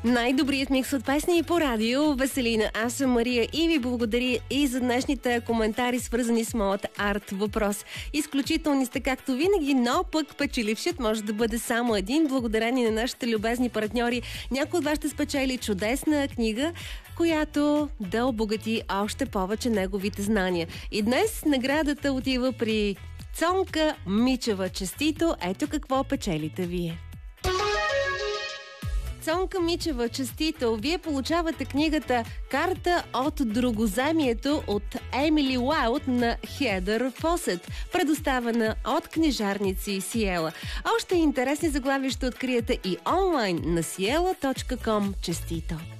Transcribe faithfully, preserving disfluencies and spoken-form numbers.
Най-добрият микс от песни по радио. Веселина, аз съм Мария и ви благодаря и за днешните коментари, свързани с моят арт въпрос. Изключителни сте както винаги, но пък печелившият може да бъде само един. Благодарение на нашите любезни партньори, някой от вас ще спечели чудесна книга, която да обогати още повече неговите знания. И днес наградата отива при Цонка Мичева. Честито, ето какво печелите вие. Цонка Мичева, честито! Вие получавате книгата "Карта от другоземието" от Емили Уайлд на Хедър Фосет, предоставена от книжарници Сиела. Още интересни заглавия ще откриете и онлайн на сиела точка ком. Честито!